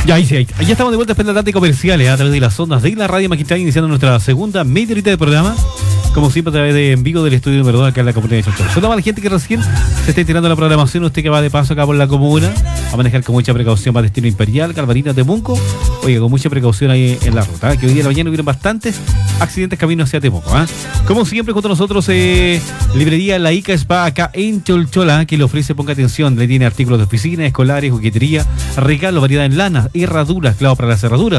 Ya, ahí sí, ahí estamos de vuelta después de la tarde comerciales a través de las ondas de la radio magistral, iniciando nuestra segunda media horita de programa. Como siempre, a través de en vivo del estudio número 2 acá en la comuna de Chonchol. Saludamos a la gente que recién se está enterando de la programación. Usted que va de paso acá por la comuna, a manejar con mucha precaución para Destino Imperial, Calvarina, Temuco. Oye, con mucha precaución ahí en la ruta, que hoy día en la mañana hubieron bastantes accidentes camino hacia Temuco. Como siempre, junto a nosotros, librería La Ica Spa acá en Cholchola, que le ofrece, ponga atención, le tiene artículos de oficina, escolares, juguetería, regalos, variedad en lana, herraduras, clavos para las cerraduras.